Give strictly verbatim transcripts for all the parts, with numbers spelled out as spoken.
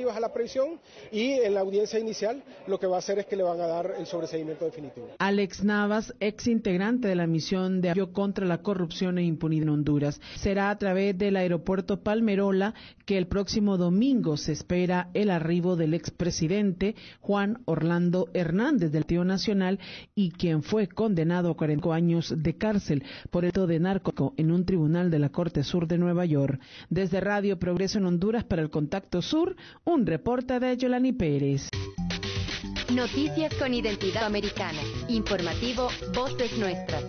alternativas a la prisión y en la audiencia inicial lo que va a hacer es que le van a dar el sobreseimiento definitivo. Alex Navas, ex integrante de la misión de apoyo contra la corrupción e impunidad en Honduras. Será a través del aeropuerto Palmerola que el próximo domingo se espera el arribo del expresidente Juan Orlando Hernández del Partido Nacional y quien fue condenado a cuarenta años de cárcel por el delito de narcotráfico en un tribunal de la Corte Sur de Nueva York. Desde Radio Progreso en Honduras para el Contacto Sur, un reporte de Yolani Pérez. Noticias con identidad americana. Informativo Voces Nuestras.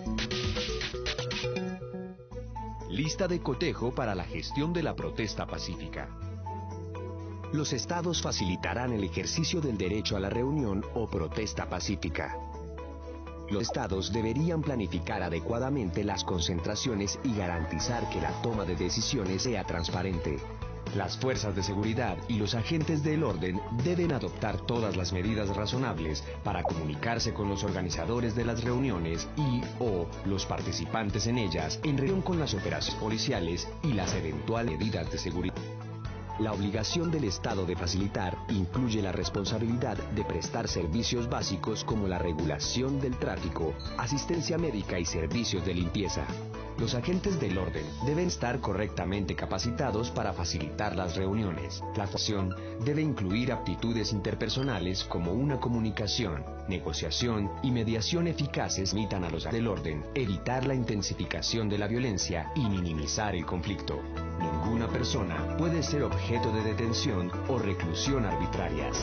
Lista de cotejo para la gestión de la protesta pacífica. Los estados facilitarán el ejercicio del derecho a la reunión o protesta pacífica. Los estados deberían planificar adecuadamente las concentraciones y garantizar que la toma de decisiones sea transparente. Las fuerzas de seguridad y los agentes del orden deben adoptar todas las medidas razonables para comunicarse con los organizadores de las reuniones y o los participantes en ellas en relación con las operaciones policiales y las eventuales medidas de seguridad. La obligación del Estado de facilitar incluye la responsabilidad de prestar servicios básicos como la regulación del tráfico, asistencia médica y servicios de limpieza. Los agentes del orden deben estar correctamente capacitados para facilitar las reuniones. La actuación debe incluir aptitudes interpersonales como una comunicación, negociación y mediación eficaces que permitan a los agentes del orden evitar la intensificación de la violencia y minimizar el conflicto. Ninguna persona puede ser objeto de detención o reclusión arbitrarias.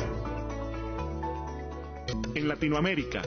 En Latinoamérica,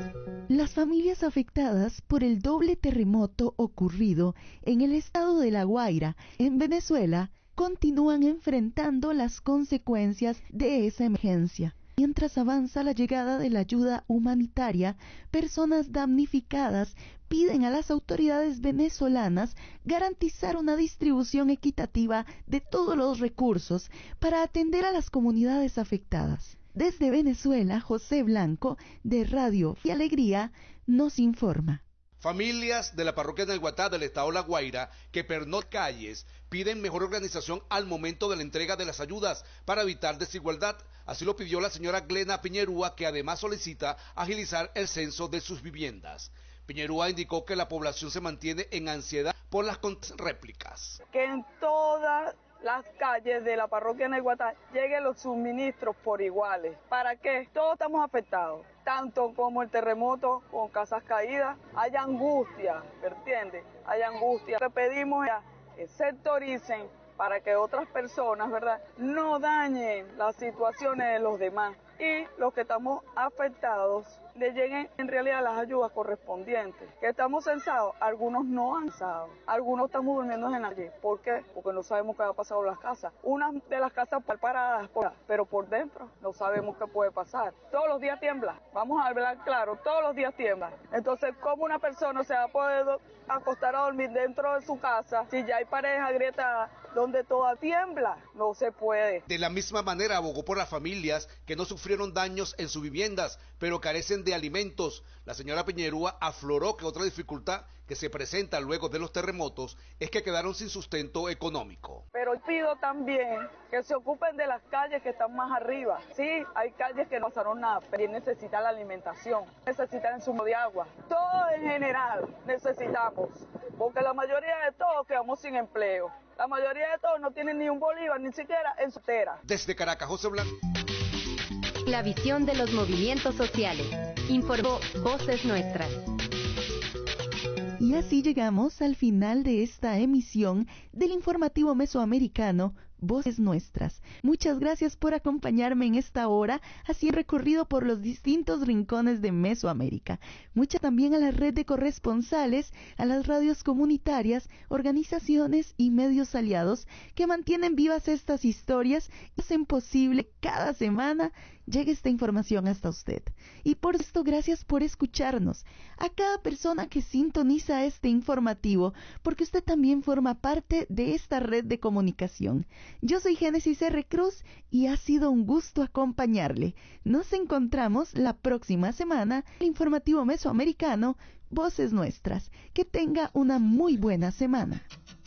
las familias afectadas por el doble terremoto ocurrido en el estado de La Guaira, en Venezuela, continúan enfrentando las consecuencias de esa emergencia. Mientras avanza la llegada de la ayuda humanitaria, personas damnificadas piden a las autoridades venezolanas garantizar una distribución equitativa de todos los recursos para atender a las comunidades afectadas. Desde Venezuela, José Blanco, de Radio y Alegría, nos informa. Familias de la parroquia del Guatá del estado La Guaira que pernoctan calles piden mejor organización al momento de la entrega de las ayudas para evitar desigualdad. Así lo pidió la señora Glena Piñerúa, que además solicita agilizar el censo de sus viviendas. Piñerúa indicó que la población se mantiene en ansiedad por las réplicas. Que en todas las calles de la parroquia en el Guatá lleguen los suministros por iguales. ¿Para qué? Todos estamos afectados, tanto como el terremoto con casas caídas. Hay angustia, ¿me entiendes? Hay angustia. Lo que pedimos es que sectoricen para que otras personas, ¿verdad?, no dañen las situaciones de los demás y los que estamos afectados le lleguen en realidad las ayudas correspondientes. Que estamos censados, algunos no han censado, algunos estamos durmiendo en la calle. ¿Por qué? Porque no sabemos qué va a pasar con las casas. Unas de las casas paradas, pero por dentro no sabemos qué puede pasar. Todos los días tiembla, vamos a hablar claro, todos los días tiembla. Entonces, ¿cómo una persona se va a poder acostar a dormir dentro de su casa si ya hay paredes agrietadas donde toda tiembla? No se puede. De la misma manera abogó por las familias que no sufrieron daños en sus viviendas, pero carecen de alimentos. La señora Piñerúa afloró que otra dificultad que se presenta luego de los terremotos es que quedaron sin sustento económico. Pero pido también que se ocupen de las calles que están más arriba. Sí, hay calles que no pasaron nada, pero necesitan la alimentación, necesitan el zumo de agua. Todo en general necesitamos, porque la mayoría de todos quedamos sin empleo. La mayoría de todos no tienen ni un bolívar, ni siquiera en su tera. Desde Caracas, José Blanco. La visión de los movimientos sociales. Informó Voces Nuestras. Y así llegamos al final de esta emisión del informativo mesoamericano Voces Nuestras. Muchas gracias por acompañarme en esta hora, así un recorrido por los distintos rincones de Mesoamérica. Muchas también a la red de corresponsales, a las radios comunitarias, organizaciones y medios aliados que mantienen vivas estas historias y hacen posible cada semana llegue esta información hasta usted. Y por esto, gracias por escucharnos. A cada persona que sintoniza este informativo, porque usted también forma parte de esta red de comunicación. Yo soy Génesis R. Cruz y ha sido un gusto acompañarle. Nos encontramos la próxima semana en el informativo mesoamericano Voces Nuestras. Que tenga una muy buena semana.